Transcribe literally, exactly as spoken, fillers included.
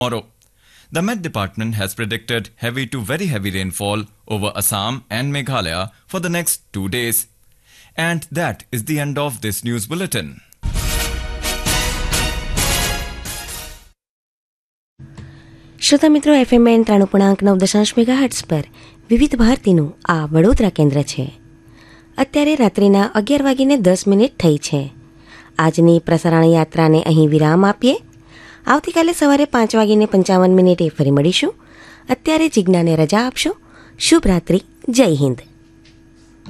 tomorrow. The Met Department has predicted heavy to very heavy rainfall over Assam and Meghalaya for the next two days. And that is the end of this news bulletin. શ્રોતા મિત્રો, FM band ત્રાણું પૂર્ણાંક નવ દશાંશ mega hertz પર વિવિધ ભારતીનું આ વડોદરા કેન્દ્ર છે. અત્યારે રાત્રિના અગિયાર વાગીને દસ મિનિટ થઈ છે. આજની પ્રસારણ યાત્રાને અહીં વિરામ આપીએ. આવતીકાલે સવારે પાંચ વાગીને પંચાવન મિનિટે ફરી મળીશું. અત્યારે જિજ્ઞાને રજા આપશો. શુભ રાત્રિ. જય હિન્દ.